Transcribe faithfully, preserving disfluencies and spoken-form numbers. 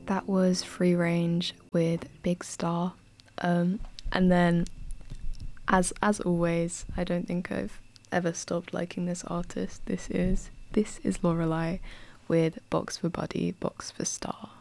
That was Free Range with Big Star. Um, and then, as as always, I don't think I've ever stopped liking this artist. This is this is Lorelei with Box for Buddy, Box for Star.